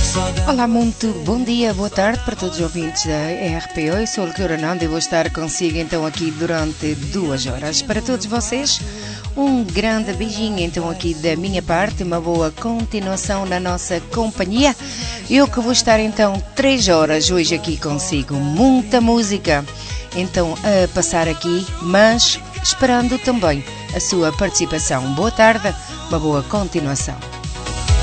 Olá, muito bom dia, boa tarde para todos os ouvintes da RPO. Eu sou a Clara Nanda e vou estar consigo então aqui durante 2 horas. Para todos vocês, um grande beijinho então aqui da minha parte, uma boa continuação na nossa companhia. Eu que vou estar então 3 horas hoje aqui consigo, muita música então a passar aqui, mas esperando também a sua participação. Boa tarde, uma boa continuação.